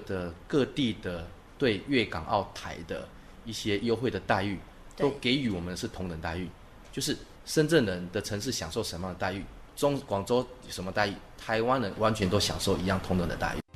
的各地的对粤港澳台的一些优惠的待遇，都给予我们是同等待遇，就是深圳人的城市享受什么样的待遇，广州有什么待遇，台湾人完全都享受一样同等的待遇。